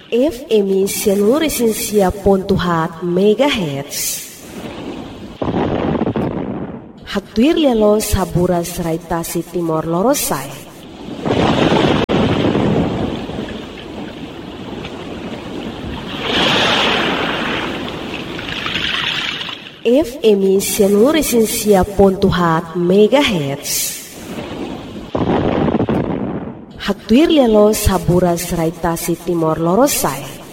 FM Seluruh Pontuhat MHz. Haktuir lelo sabura serai tasi Timor Lorosai. FM Seluruh Pontuhat MHz. Haktuir lelo sabura serai tasi Timor Lorosai.